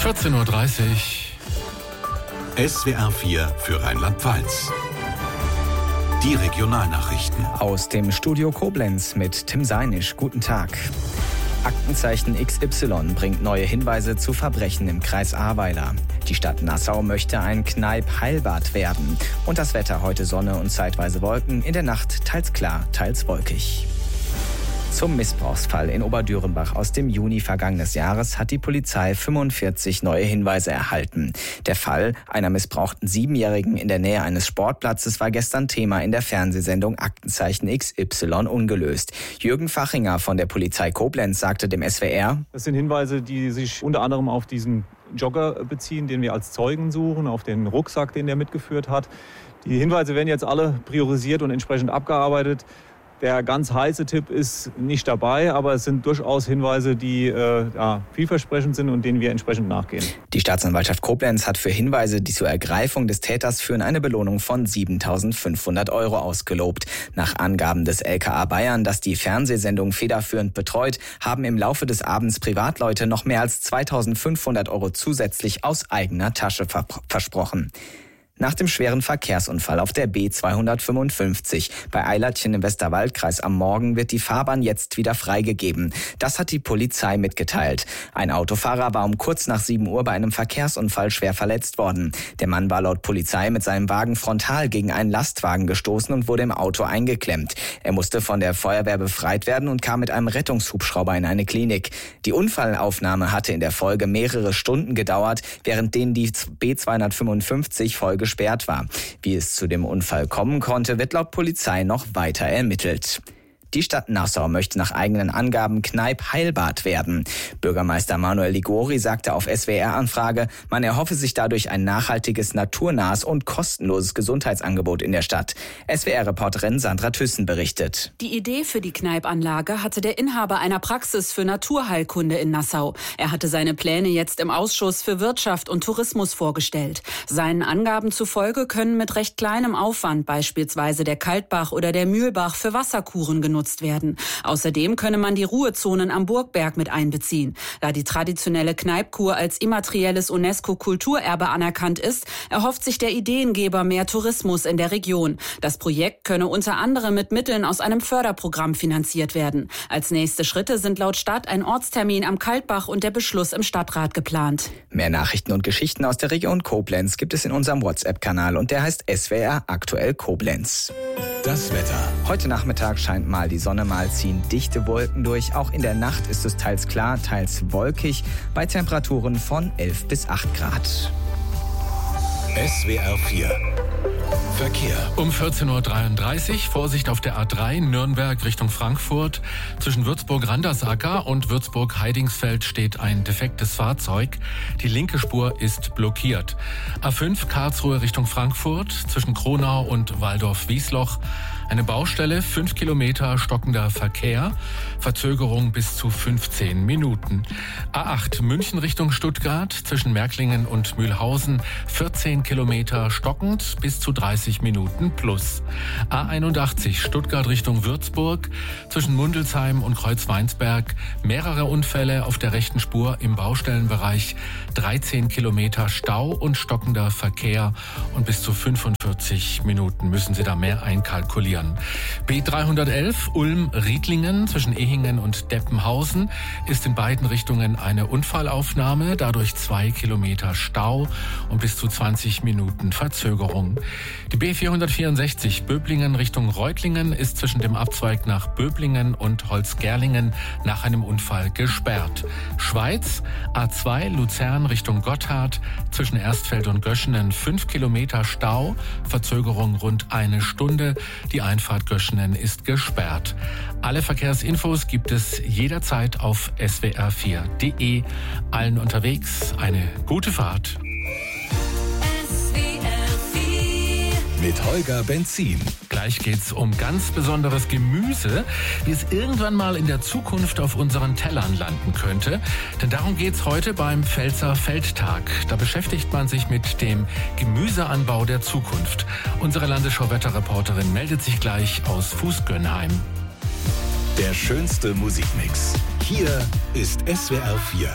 14.30 Uhr. SWR 4 für Rheinland-Pfalz. Die Regionalnachrichten. Aus dem Studio Koblenz mit Tim Seinisch. Guten Tag. Aktenzeichen XY bringt neue Hinweise zu Verbrechen im Kreis Ahrweiler. Die Stadt Nassau möchte ein Kneipp-Heilbad werden. Und das Wetter: heute Sonne und zeitweise Wolken, in der Nacht teils klar, teils wolkig. Zum Missbrauchsfall in Oberdürenbach aus dem Juni vergangenes Jahres hat die Polizei 45 neue Hinweise erhalten. Der Fall einer missbrauchten 7-Jährigen in der Nähe eines Sportplatzes war gestern Thema in der Fernsehsendung Aktenzeichen XY ungelöst. Jürgen Fachinger von der Polizei Koblenz sagte dem SWR: Das sind Hinweise, die sich unter anderem auf diesen Jogger beziehen, den wir als Zeugen suchen, auf den Rucksack, den der mitgeführt hat. Die Hinweise werden jetzt alle priorisiert und entsprechend abgearbeitet. Der ganz heiße Tipp ist nicht dabei, aber es sind durchaus Hinweise, die vielversprechend sind und denen wir entsprechend nachgehen. Die Staatsanwaltschaft Koblenz hat für Hinweise, die zur Ergreifung des Täters führen, eine Belohnung von 7.500 € ausgelobt. Nach Angaben des LKA Bayern, das die Fernsehsendung federführend betreut, haben im Laufe des Abends Privatleute noch mehr als 2.500 € zusätzlich aus eigener Tasche versprochen. Nach dem schweren Verkehrsunfall auf der B255 bei Eilertchen im Westerwaldkreis am Morgen wird die Fahrbahn jetzt wieder freigegeben. Das hat die Polizei mitgeteilt. Ein Autofahrer war um kurz nach 7 Uhr bei einem Verkehrsunfall schwer verletzt worden. Der Mann war laut Polizei mit seinem Wagen frontal gegen einen Lastwagen gestoßen und wurde im Auto eingeklemmt. Er musste von der Feuerwehr befreit werden und kam mit einem Rettungshubschrauber in eine Klinik. Die Unfallaufnahme hatte in der Folge mehrere Stunden gedauert, während denen die B255 voll gesperrt war. Wie es zu dem Unfall kommen konnte, wird laut Polizei noch weiter ermittelt. Die Stadt Nassau möchte nach eigenen Angaben Kneipp-Heilbad werden. Bürgermeister Manuel Ligori sagte auf SWR-Anfrage, man erhoffe sich dadurch ein nachhaltiges, naturnahes und kostenloses Gesundheitsangebot in der Stadt. SWR-Reporterin Sandra Thyssen berichtet. Die Idee für die Kneipp-Anlage hatte der Inhaber einer Praxis für Naturheilkunde in Nassau. Er hatte seine Pläne jetzt im Ausschuss für Wirtschaft und Tourismus vorgestellt. Seinen Angaben zufolge können mit recht kleinem Aufwand beispielsweise der Kaltbach oder der Mühlbach für Wasserkuren genutzt werden. Außerdem könne man die Ruhezonen am Burgberg mit einbeziehen. Da die traditionelle Kneippkur als immaterielles UNESCO-Kulturerbe anerkannt ist, erhofft sich der Ideengeber mehr Tourismus in der Region. Das Projekt könne unter anderem mit Mitteln aus einem Förderprogramm finanziert werden. Als nächste Schritte sind laut Stadt ein Ortstermin am Kaltbach und der Beschluss im Stadtrat geplant. Mehr Nachrichten und Geschichten aus der Region Koblenz gibt es in unserem WhatsApp-Kanal und der heißt SWR aktuell Koblenz. Das Wetter. Heute Nachmittag scheint mal die Sonne, mal ziehen dichte Wolken durch. Auch in der Nacht ist es teils klar, teils wolkig, bei Temperaturen von 11 bis 8 Grad. SWR 4 Verkehr. Um 14.33 Uhr, Vorsicht auf der A3 Nürnberg Richtung Frankfurt. Zwischen Würzburg-Randersacker und Würzburg-Heidingsfeld steht ein defektes Fahrzeug. Die linke Spur ist blockiert. A5 Karlsruhe Richtung Frankfurt. Zwischen Kronau und Waldorf-Wiesloch eine Baustelle, 5 Kilometer stockender Verkehr. Verzögerung bis zu 15 Minuten. A8 München Richtung Stuttgart. Zwischen Märklingen und Mühlhausen 14 Kilometer stockend bis zu 30 Minuten plus. A81 Stuttgart Richtung Würzburg. Zwischen Mundelsheim und Kreuzweinsberg mehrere Unfälle auf der rechten Spur im Baustellenbereich. 13 Kilometer Stau und stockender Verkehr und bis zu 45 Minuten müssen Sie da mehr einkalkulieren. B311 Ulm-Riedlingen zwischen Ehingen und Deppenhausen ist in beiden Richtungen eine Unfallaufnahme, dadurch 2 Kilometer Stau und bis zu 20 Minuten Verzögerung. Die B464 Böblingen Richtung Reutlingen ist zwischen dem Abzweig nach Böblingen und Holzgerlingen nach einem Unfall gesperrt. Schweiz A2 Luzern Richtung Gotthard zwischen Erstfeld und Göschenen 5 Kilometer Stau, Verzögerung rund 1 Stunde. Die Einfahrt Göschenen ist gesperrt. Alle Verkehrsinfos gibt es jederzeit auf swr4.de. Allen unterwegs eine gute Fahrt. Mit Holger Benzin. Gleich geht's um ganz besonderes Gemüse, wie es irgendwann mal in der Zukunft auf unseren Tellern landen könnte. Denn darum geht's heute beim Pfälzer Feldtag. Da beschäftigt man sich mit dem Gemüseanbau der Zukunft. Unsere Landesschau-Wetterreporterin meldet sich gleich aus Fußgönnheim. Der schönste Musikmix. Hier ist SWR 4.